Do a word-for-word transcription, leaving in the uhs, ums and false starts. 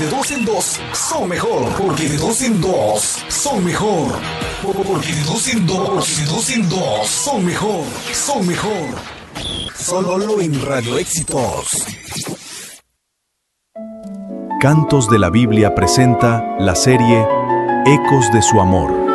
de dos en dos son mejor. Porque de dos en dos son mejor. Porque de dos en dos, de dos en dos son mejor. Son mejor. Solo en Radio Éxitos. Cantos de la Biblia presenta la serie Ecos de su amor.